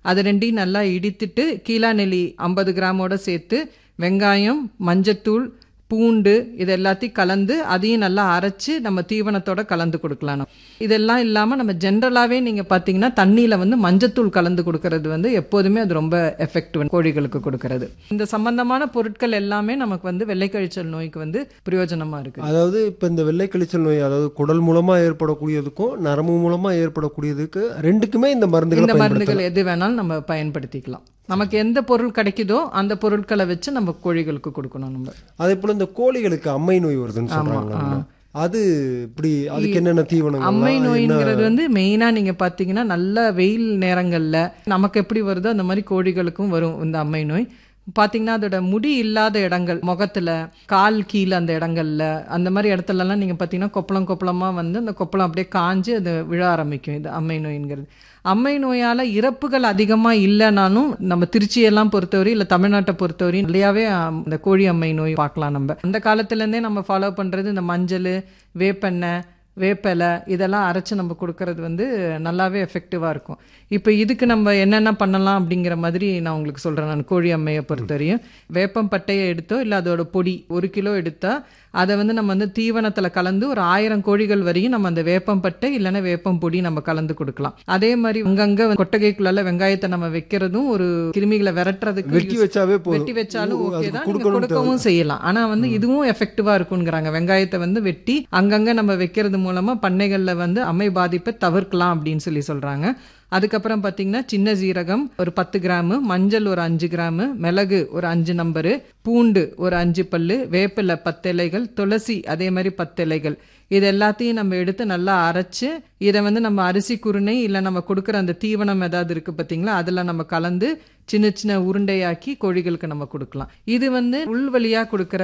அது ரெண்டையும் நல்லா இடித்துட்டு கீழா நெல்லி 50 கிராமோட சேர்த்து வெங்காயம், மஞ்சத்தூள், பூண்டு இது எல்லாத்தையும் கலந்து அதையும் நல்லா அரைச்சு நம்ம தீவனத்தோட கலந்து கொடுக்கலாம். இதெல்லாம் இல்லாமல் நம்ம ஜென்ரலாகவே நீங்கள் பார்த்தீங்கன்னா தண்ணியில் வந்து மஞ்சத்தூள் கலந்து கொடுக்கறது வந்து எப்போதுமே அது ரொம்ப எஃபெக்டிவ் கோழிகளுக்கு கொடுக்கறது. இந்த சம்பந்தமான பொருட்கள் எல்லாமே நமக்கு வந்து வெள்ளைக்கழிச்சல் நோய்க்கு வந்து பிரயோஜனமாக இருக்குது. அதாவது இப்போ இந்த வெள்ளைக்கழிச்சல் நோய் அதாவது குடல் மூலமாக ஏற்படக்கூடியதுக்கும் நரம்பு மூலமாக ஏற்படக்கூடியதுக்கு ரெண்டுக்குமே இந்த மருந்துகள் எது வேணாலும் நம்ம பயன்படுத்திக்கலாம். நமக்கு எந்த பொருள் கிடைக்குதோ அந்த பொருட்களை வச்சு நம்ம கோழிகளுக்கு கொடுக்கணும். நம்ம அதே போல இந்த கோழிகளுக்கு அம்மை நோய் வருதுன்னு சொல்றாங்க. அது இப்படி அதுக்கு என்னென்ன தீவனம்? அம்மை நோய்ங்கிறது வந்து மெயினா நீங்க பாத்தீங்கன்னா நல்ல வெயில் நேரங்கள்ல நமக்கு எப்படி வருதோ அந்த மாதிரி கோழிகளுக்கும் வரும் இந்த அம்மை நோய். பார்த்தீங்கன்னா அதோட முடி இல்லாத இடங்கள், முகத்தில், கால் கீழே அந்த இடங்கள்ல, அந்த மாதிரி இடத்துலலாம் நீங்கள் பார்த்தீங்கன்னா கொப்பளமாக வந்து அந்த கொப்பளம் அப்படியே காஞ்சு அது விழ ஆரம்பிக்கும். இது அம்மை நோய்ங்கிறது. அம்மை நோயால் இறப்புகள் அதிகமாக இல்லைனாலும் நம்ம திருச்சியெல்லாம் பொறுத்தவரை இல்லை தமிழ்நாட்டை பொறுத்தவரை நிறையாவே இந்த கோழி அம்மை நோய் பார்க்கலாம். நம்ம அந்த காலத்துலேருந்தே நம்ம ஃபாலோ பண்ணுறது இந்த மஞ்சள், வேப்பெண்ணெய், வேப்பலை இதெல்லாம் அரைச்சி நம்ம கொடுக்கறது வந்து நல்லாவே எஃபெக்டிவாக இருக்கும். இப்போ இதுக்கு நம்ம என்னென்ன பண்ணலாம் அப்படிங்கிற மாதிரி நான் உங்களுக்கு சொல்கிறேன். நான் கோழி அம்மையை பொறுத்தவரையும் வேப்பம் பட்டையை எடுத்தோ இல்லை அதோட பொடி 1 கிலோ எடுத்தால் அதை வந்து நம்ம வந்து தீவனத்தில் கலந்து ஒரு 1000 கோழிகள் வரையும் நம்ம அந்த வேப்பம் பட்டை இல்லைன்னா வேப்பம் பொடி நம்ம கலந்து கொடுக்கலாம். அதே மாதிரி அங்கங்கே கொட்டகைக்குள்ள வெங்காயத்தை நம்ம வைக்கிறதும் ஒரு கிருமிகளை விரட்டுறதுக்கு வெட்டி வச்சாலும் ஓகே தான், கொடுக்கவும் செய்யலாம். ஆனால் வந்து இதுவும் எஃபெக்டிவாக இருக்குங்கிறாங்க. வெங்காயத்தை வந்து வெட்டி அங்கங்கே நம்ம வைக்கிறது மூலமாக பண்ணைகளில் வந்து அம்மை பாதிப்பை தவிர்க்கலாம் அப்படின்னு சொல்கிறாங்க. அதுக்கப்புறம் பார்த்தீங்கன்னா சின்ன சீரகம் ஒரு 10 கிராமு, மஞ்சள் ஒரு 5 கிராமு, மிளகு ஒரு 5 நம்பரு, பூண்டு ஒரு 5 பல்லு, வேப்பிலை 10 இலைகள், துளசி அதே மாதிரி 10 இலைகள், இது எல்லாத்தையும் நம்ம எடுத்து நல்லா அரைச்சு இதை வந்து நம்ம அரிசி குருணை இல்லை நம்ம கொடுக்குற அந்த தீவனம் ஏதாவது இருக்குது பார்த்தீங்களா, அதில் நம்ம கலந்து சின்ன சின்ன உருண்டையாக்கி கோழிகளுக்கு நம்ம கொடுக்கலாம். இது வந்து உள்வழியாக கொடுக்குற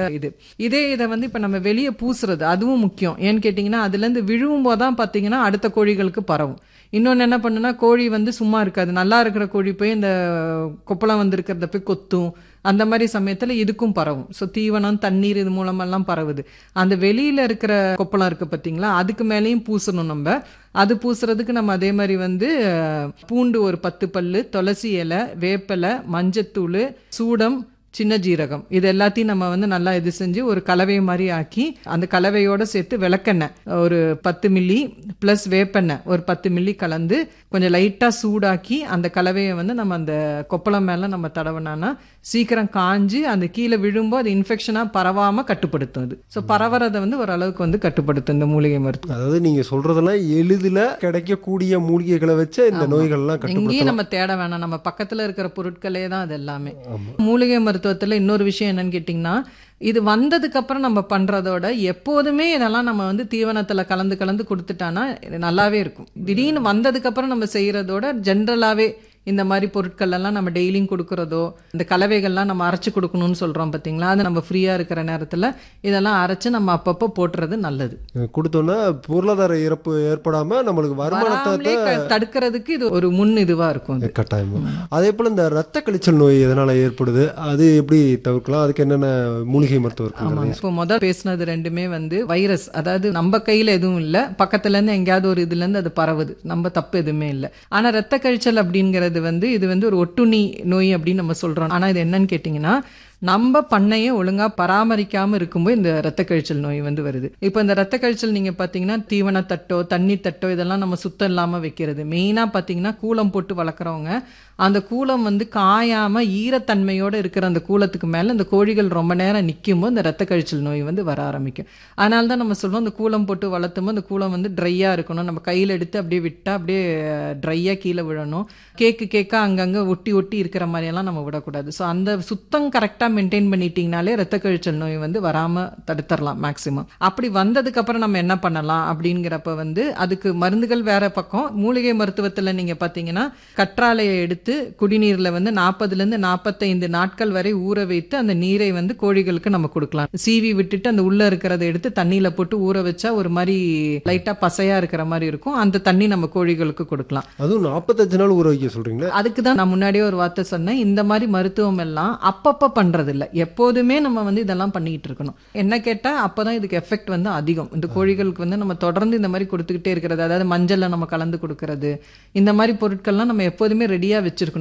இதை வந்து இப்போ நம்ம வெளியே பூசுறது அதுவும் முக்கியம். ஏன்னு கேட்டிங்கன்னா அதுலேருந்து விழுவும் போதான் பார்த்தீங்கன்னா அடுத்த கோழிகளுக்கு பரவும். இன்னொன்று என்ன பண்ணுன்னா கோழி வந்து சும்மா இருக்காது, நல்லா இருக்கிற கோழி போய் இந்த கொப்பளம் வந்திருக்கிறத போய் கொத்தும். அந்த மாதிரி சமயத்தில் இதுக்கும் பரவும். ஸோ தீவனம், தண்ணீர் இது மூலமெல்லாம் பரவுது. அந்த வெளியில் இருக்கிற கொப்பளம் இருக்குது பார்த்தீங்களா, அதுக்கு மேலேயும் பூசணும் நம்ம. அது பூசுறதுக்கு நம்ம அதே மாதிரி வந்து பூண்டு ஒரு 10 பல்லு, துளசி இலை, வேப்பிலை, மஞ்சத்தூள், சூடம், சின்ன ஜீரகம் இது எல்லாத்தையும் நம்ம வந்து நல்லா இது செஞ்சு ஒரு கலவை மாதிரி ஆக்கி அந்த கலவையோடு சேர்த்து விளக்கெண்ணெய் ஒரு 10 மில்லி ப்ளஸ் வேப்பெண்ணெய் ஒரு 10 மில்லி கலந்து கொஞ்சம் லைட்டாக சூடாக்கி அந்த கலவையை வந்து நம்ம அந்த கொப்பளம் மேலே நம்ம தடவினோன்னா சீக்கிரம் காஞ்சி அந்த கீழே விழும்போது அது இன்ஃபெக்ஷனாக பரவாமல் கட்டுப்படுத்தும். அது ஸோ பரவறதை வந்து ஓரளவுக்கு வந்து கட்டுப்படுத்தும் இந்த மூலிகை மருத்துவம். அதாவது நீங்கள் சொல்கிறதெல்லாம் எளிதில் கிடைக்கக்கூடிய மூலிகைகளை வச்சு இந்த நோய்கள்லாம் எங்கேயும் நம்ம தேட வேணாம், நம்ம பக்கத்தில் இருக்கிற பொருட்களே தான் அது எல்லாமே. மூலிகை மருத்துவத்தில் இன்னொரு விஷயம் என்னன்னு கேட்டிங்கன்னா, இது வந்ததுக்கு அப்புறம் நம்ம பண்றதோட எப்போதுமே இதெல்லாம் நம்ம வந்து தீவனத்துல கலந்து கொடுத்துட்டானா நல்லாவே இருக்கும். திடீர்னு வந்ததுக்கு அப்புறம் நம்ம செய்யறதோட ஜென்ரலாவே இந்த மாதிரி பொருட்கள் எல்லாம் நம்ம டெய்லியும் கொடுக்கறதோ, இந்த கலவைகள்லாம் நம்ம அரைச்சு கொடுக்கணும்னு சொல்றோம் பார்த்தீங்களா, அது நம்ம ஃப்ரீயா இருக்கிற நேரத்தில் இதெல்லாம் அரைச்சு நம்ம அப்பப்போ போட்டுறது நல்லது. கொடுத்தோம்னா பொருளாதார இறப்பு ஏற்படாம நம்மளுக்கு வருமானத்தை தடுக்கிறதுக்கு இது ஒரு முன் இதுவா இருக்கும். கட்டாயம். அதே போல இந்த ரத்த கழிச்சல் நோய் எதனால ஏற்படுது, அது எப்படி தவிர்க்கலாம், அதுக்கு என்னென்ன மூலிகை மருத்துவம் இருக்கு? இப்போ முதல் பேசினது ரெண்டுமே வந்து வைரஸ், அதாவது நம்ம கையில எதுவும் இல்லை, பக்கத்துல இருந்து எங்கேயாவது ஒரு இதுல இருந்து அது பரவுது, நம்ம தப்பு எதுவுமே இல்லை. ஆனா ரத்த கழிச்சல் அப்படிங்கிறது வந்து இது வந்து ஒரு ஒட்டுண்ணி நோய் அப்படின்னு நம்ம சொல்றோம். ஆனா இது என்னன்னு கேட்டீங்கன்னா, நம்ம பண்ணையை ஒழுங்கா பராமரிக்காம இருக்கும்போது இந்த ரத்த கழிச்சல் நோய் வந்து வருது. இப்போ இந்த ரத்த கழிச்சல் நீங்க பாத்தீங்கன்னா தீவன தட்டோ தண்ணி தட்டோ இதெல்லாம் நம்ம சுத்தம் இல்லாம வைக்கிறது. மெயினா பாத்தீங்கன்னா கூலம் போட்டு வளர்க்குறவங்க அந்த கூலம் வந்து காயாம ஈரத்தன்மையோட இருக்கிற அந்த கூலத்துக்கு மேல இந்த கோழிகள் ரொம்ப நேரம் நிக்கும்போது இந்த ரத்த கழிச்சல் நோய் வந்து வர ஆரம்பிக்கும். அதனால தான் நம்ம சொல்லுவோம் அந்த கூலம் போட்டு வளர்த்தும்போது அந்த கூலம் வந்து ட்ரையா இருக்கணும், நம்ம கையில் எடுத்து அப்படியே விட்டா அப்படியே ட்ரையா கீழே விழணும். கேக்கா அங்கங்க ஒட்டி இருக்கிற மாதிரியெல்லாம் நம்ம விடக்கூடாது. ஸோ அந்த சுத்தம் கரெக்டா மெயின்டைன் பண்ணிட்டீங்கனாலே ரத்த கழிச்சல் நோய் வந்து வராம தடுத்துடலாம் மேக்சிமம். அப்படி வந்ததுக்கு அப்புறம் நம்ம என்ன பண்ணலாம் அப்படிங்கிறப்ப வந்து அதுக்கு மருந்துகள் வேற பக்கம். மூலிகை மருத்துவத்துல நீங்க பாத்தீங்கன்னா கற்றாழையை எடுத்து குடிநீர்ல வந்து 40 to 45 நாட்கள் வரை ஊற வைத்து அந்த நீரை வந்து கோழிகளுக்கு நம்ம கொடுக்கலாம். சீவி விட்டுட்டு அந்த உள்ள இருக்கிறத எடுத்து தண்ணியில போட்டு ஊற வச்சா ஒரு மாதிரி லைட்டா பசையா இருக்கிற மாதிரி இருக்கும். அந்த தண்ணி நம்ம கோழிகளுக்கு கொடுக்கலாம். அதுவும் 45 நாள் ஊற வைக்க சொல்றீங்களா? அதுக்கு தான் நான் முன்னாடியே ஒரு வார்த்தை சொன்னேன், இந்த மாதிரி மருத்துவம் எல்லாம் அப்பப்ப பண்றது இல்ல, எப்போதுமே நம்ம வந்து இதெல்லாம் பண்ணிட்டு இருக்கணும். என்ன கேட்டா அப்பதான் இதுக்கு எஃபெக்ட் வந்து அதிகம். இந்த கோழிகளுக்கு வந்து நம்ம தொடர்ந்து இந்த மாதிரி கொடுத்துக்கிட்டே இருக்கிறது, அதாவது மஞ்சள்ல நம்ம கலந்து கொடுக்கறது, இந்த மாதிரி பொருட்கள்லாம் நம்ம எப்போதுமே ரெடியா வச்சிருக்கணும்.